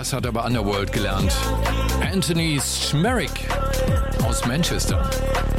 Das hat aber Underworld gelernt. Anthony Schmerrick aus Manchester.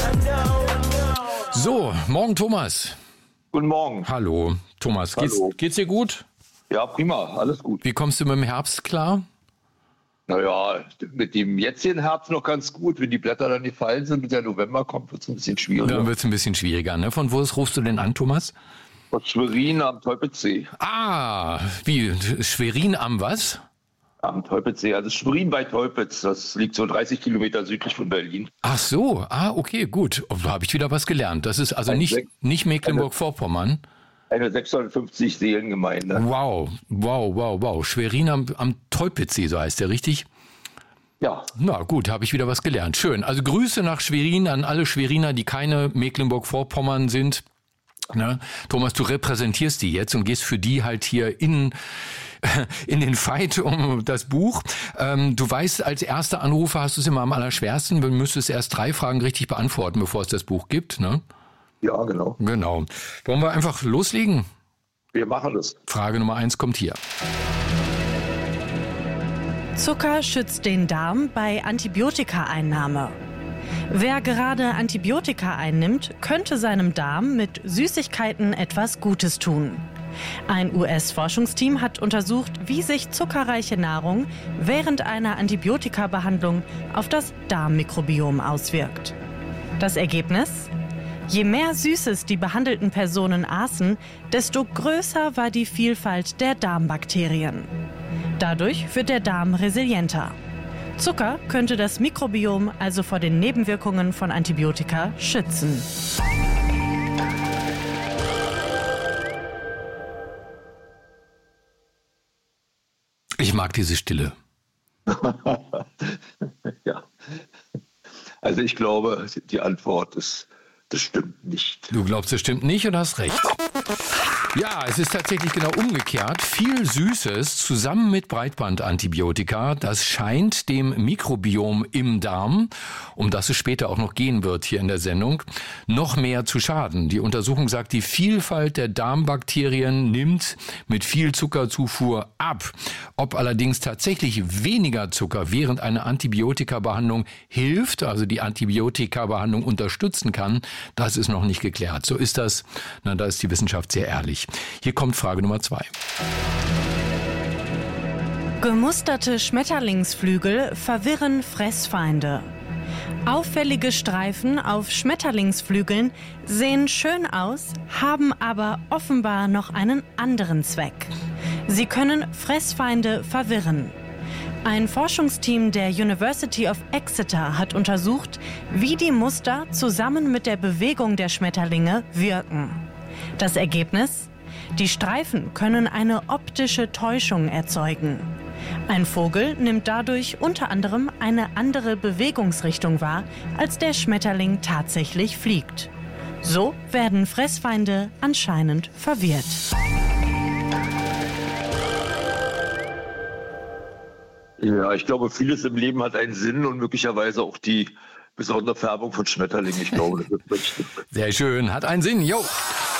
So, morgen Thomas. Guten Morgen. Hallo, Thomas. Hallo. Geht's dir gut? Ja, prima, alles gut. Wie kommst du mit dem Herbst klar? Naja, mit dem jetzigen Herbst noch ganz gut. Wenn die Blätter dann gefallen sind und der November kommt, wird es ein bisschen schwieriger. Dann wird es ein bisschen schwieriger, ne? Von wo rufst du denn an, Thomas? Aus Schwerin am Teupitzsee. Ah, wie? Schwerin am was? Am Teupitzsee, also Schwerin bei Teupitz. Das liegt so 30 Kilometer südlich von Berlin. Ach so, okay, gut. Da habe ich wieder was gelernt. Das ist also nicht Mecklenburg-Vorpommern. Eine 650 Seelengemeinde. Wow. Schwerin am Teupitzsee, so heißt der, richtig? Ja. Na gut, habe ich wieder was gelernt. Schön. Also Grüße nach Schwerin an alle Schweriner, die keine Mecklenburg-Vorpommern sind. Ne? Thomas, du repräsentierst die jetzt und gehst für die halt hier in den Fight um das Buch. Du weißt, als erster Anrufer hast du es immer am allerschwersten. Du müsstest erst 3 Fragen richtig beantworten, bevor es das Buch gibt, ne? Ja, genau. Genau. Wollen wir einfach loslegen? Wir machen das. Frage Nummer 1 kommt hier. Zucker schützt den Darm bei Antibiotikaeinnahme. Wer gerade Antibiotika einnimmt, könnte seinem Darm mit Süßigkeiten etwas Gutes tun. Ein US-Forschungsteam hat untersucht, wie sich zuckerreiche Nahrung während einer Antibiotikabehandlung auf das Darmmikrobiom auswirkt. Das Ergebnis? Je mehr Süßes die behandelten Personen aßen, desto größer war die Vielfalt der Darmbakterien. Dadurch wird der Darm resilienter. Zucker könnte das Mikrobiom also vor den Nebenwirkungen von Antibiotika schützen. Ich mag diese Stille. Ja. Also ich glaube, die Antwort ist, das stimmt nicht. Du glaubst, das stimmt nicht und hast recht. Ja, es ist tatsächlich genau umgekehrt. Viel Süßes zusammen mit Breitbandantibiotika, das scheint dem Mikrobiom im Darm, um das es später auch noch gehen wird hier in der Sendung, noch mehr zu schaden. Die Untersuchung sagt, die Vielfalt der Darmbakterien nimmt mit viel Zuckerzufuhr ab. Ob allerdings tatsächlich weniger Zucker während einer Antibiotikabehandlung hilft, also die Antibiotikabehandlung unterstützen kann, das ist noch nicht geklärt. So ist das. Na, da ist die Wissenschaft sehr ehrlich. Hier kommt Frage Nummer 2. Gemusterte Schmetterlingsflügel verwirren Fressfeinde. Auffällige Streifen auf Schmetterlingsflügeln sehen schön aus, haben aber offenbar noch einen anderen Zweck. Sie können Fressfeinde verwirren. Ein Forschungsteam der University of Exeter hat untersucht, wie die Muster zusammen mit der Bewegung der Schmetterlinge wirken. Das Ergebnis? Die Streifen können eine optische Täuschung erzeugen. Ein Vogel nimmt dadurch unter anderem eine andere Bewegungsrichtung wahr, als der Schmetterling tatsächlich fliegt. So werden Fressfeinde anscheinend verwirrt. Ja, ich glaube, vieles im Leben hat einen Sinn und möglicherweise auch die besondere Färbung von Schmetterlingen. Ich glaube, das ist richtig. Sehr schön, hat einen Sinn, jo.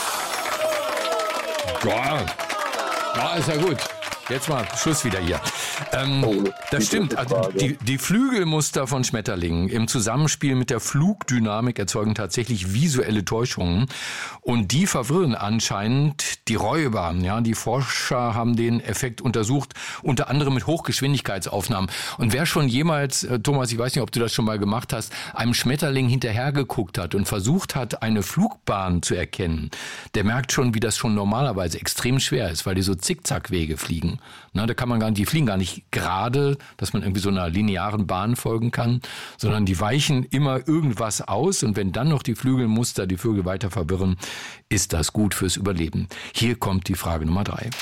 Ja, ist ja gut. Jetzt mal Schluss wieder hier. Das stimmt. Also die Flügelmuster von Schmetterlingen im Zusammenspiel mit der Flugdynamik erzeugen tatsächlich visuelle Täuschungen. Und die verwirren anscheinend die Räuber. Ja, die Forscher haben den Effekt untersucht, unter anderem mit Hochgeschwindigkeitsaufnahmen. Und wer schon jemals, Thomas, ich weiß nicht, ob du das schon mal gemacht hast, einem Schmetterling hinterhergeguckt hat und versucht hat, eine Flugbahn zu erkennen, der merkt schon, wie das schon normalerweise extrem schwer ist, weil die so Zickzackwege fliegen. Na, da kann man die fliegen gar nicht gerade, dass man irgendwie so einer linearen Bahn folgen kann, sondern die weichen immer irgendwas aus und wenn dann noch die Flügelmuster die Vögel weiter verwirren, ist das gut fürs Überleben. Hier kommt die Frage Nummer 3.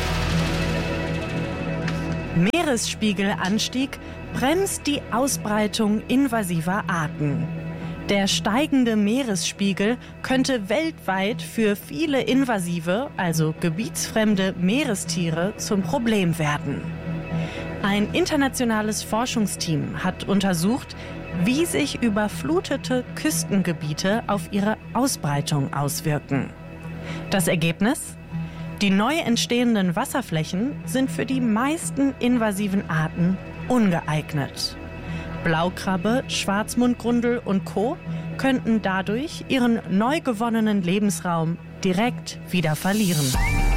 Meeresspiegelanstieg bremst die Ausbreitung invasiver Arten. Der steigende Meeresspiegel könnte weltweit für viele invasive, also gebietsfremde Meerestiere zum Problem werden. Ein internationales Forschungsteam hat untersucht, wie sich überflutete Küstengebiete auf ihre Ausbreitung auswirken. Das Ergebnis? Die neu entstehenden Wasserflächen sind für die meisten invasiven Arten ungeeignet. Blaukrabbe, Schwarzmundgrundel und Co. könnten dadurch ihren neu gewonnenen Lebensraum direkt wieder verlieren.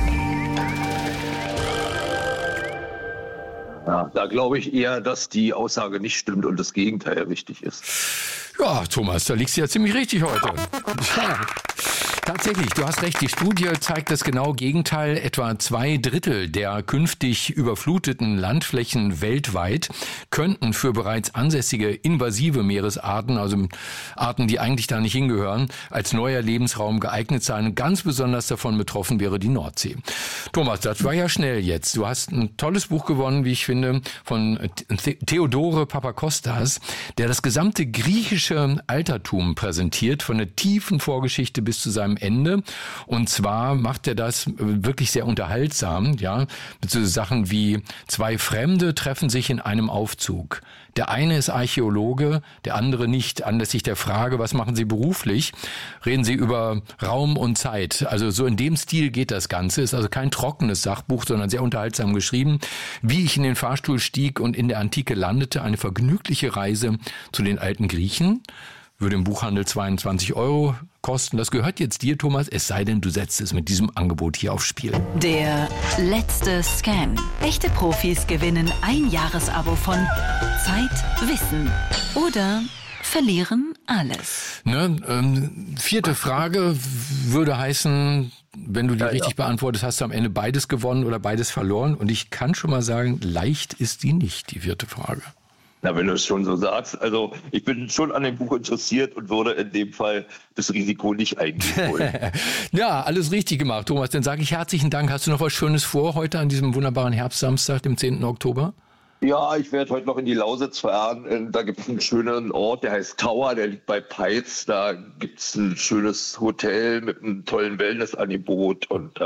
Ja, da glaube ich eher, dass die Aussage nicht stimmt und das Gegenteil richtig ist. Ja, Thomas, da liegst du ja ziemlich richtig heute. Ja. Tatsächlich, du hast recht, die Studie zeigt das genaue Gegenteil. Etwa 2/3 der künftig überfluteten Landflächen weltweit könnten für bereits ansässige invasive Meeresarten, also Arten, die eigentlich da nicht hingehören, als neuer Lebensraum geeignet sein. Und ganz besonders davon betroffen wäre die Nordsee. Thomas, das war ja schnell jetzt. Du hast ein tolles Buch gewonnen, wie ich finde, von Theodore Papakostas, der das gesamte griechische Altertum präsentiert, von der tiefen Vorgeschichte bis zu seinem Ende. Und zwar macht er das wirklich sehr unterhaltsam, ja, mit so Sachen wie 2 Fremde treffen sich in einem Aufzug. Der eine ist Archäologe, der andere nicht. Anlässlich der Frage, was machen Sie beruflich, reden sie über Raum und Zeit. Also so in dem Stil geht das Ganze. Ist also kein trockenes Sachbuch, sondern sehr unterhaltsam geschrieben. Wie ich in den Fahrstuhl stieg und in der Antike landete, eine vergnügliche Reise zu den alten Griechen. Würde im Buchhandel 22 € kosten. Das gehört jetzt dir, Thomas, es sei denn, du setzt es mit diesem Angebot hier aufs Spiel. Der letzte Scam. Echte Profis gewinnen ein Jahresabo von Zeit, Wissen oder verlieren alles. Ne, 4. Frage würde heißen, wenn du die richtig beantwortest, hast du am Ende beides gewonnen oder beides verloren. Und ich kann schon mal sagen, leicht ist die nicht, die 4. Frage. Na, wenn du es schon so sagst. Also ich bin schon an dem Buch interessiert und würde in dem Fall das Risiko nicht eingehen wollen. Ja, alles richtig gemacht, Thomas. Dann sage ich herzlichen Dank. Hast du noch was Schönes vor heute an diesem wunderbaren Herbstsamstag, dem 10. Oktober? Ja, ich werde heute noch in die Lausitz fahren. Da gibt es einen schönen Ort, der heißt Tower, der liegt bei Peitz. Da gibt es ein schönes Hotel mit einem tollen Wellnessangebot. Und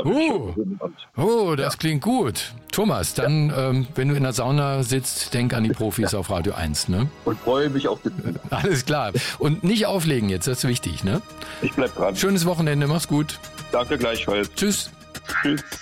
das klingt gut. Thomas, dann, wenn du in der Sauna sitzt, denk an die Profis auf Radio 1, ne? Und freue mich auf das. Alles klar. Und nicht auflegen jetzt, das ist wichtig, ne? Ich bleib dran. Schönes Wochenende, mach's gut. Danke gleichfalls. Tschüss. Tschüss.